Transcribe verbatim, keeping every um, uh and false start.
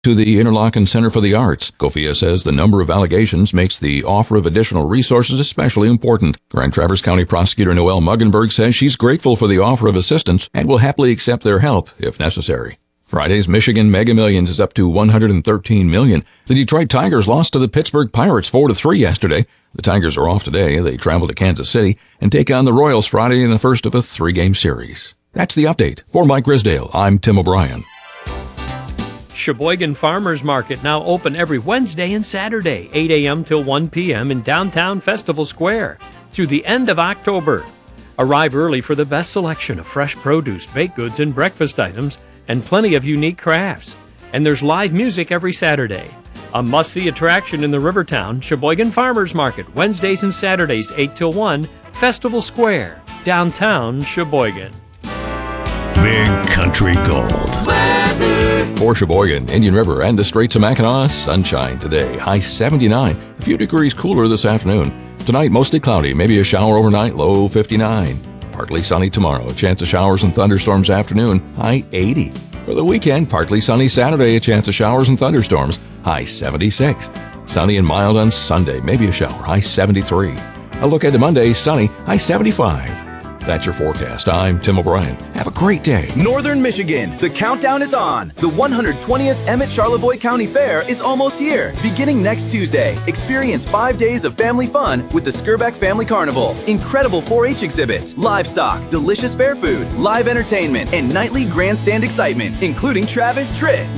to the Interlochen Center for the Arts. Kofia says the number of allegations makes the offer of additional resources especially important. Grand Traverse County Prosecutor Noelle Muggenberg says she's grateful for the offer of assistance and will happily accept their help if necessary. Friday's Michigan Mega Millions is up to one hundred thirteen million dollars. The Detroit Tigers lost to the Pittsburgh Pirates four to three yesterday. The Tigers are off today. They travel to Kansas City and take on the Royals Friday in the first of a three-game series. That's the update. For Mike Grisdale, I'm Tim O'Brien. Sheboygan Farmers Market now open every Wednesday and Saturday, eight a.m. till one p.m. in downtown Festival Square through the end of October. Arrive early for the best selection of fresh produce, baked goods, and breakfast items, and plenty of unique crafts. And there's live music every Saturday. A must-see attraction in the Rivertown, Sheboygan Farmers Market, Wednesdays and Saturdays, eight till one, Festival Square, downtown Sheboygan. Big Country Gold. Weather. For Sheboygan, Indian River, and the Straits of Mackinac, sunshine today. High seventy-nine. A few degrees cooler this afternoon. Tonight, mostly cloudy. Maybe a shower overnight. Low fifty-nine. Partly sunny tomorrow. A chance of showers and thunderstorms afternoon. High eighty. For the weekend, partly sunny Saturday. A chance of showers and thunderstorms. High seventy-six. Sunny and mild on Sunday. Maybe a shower. High seventy-three. A look at the Monday. Sunny. High seventy-five. That's your forecast. I'm Tim O'Brien. Have a great day. Northern Michigan, the countdown is on. The one hundred twentieth Emmett Charlevoix County Fair is almost here. Beginning next Tuesday, experience five days of family fun with the Skirbeck Family Carnival. Incredible four H exhibits, livestock, delicious fair food, live entertainment, and nightly grandstand excitement, including Travis Tritt.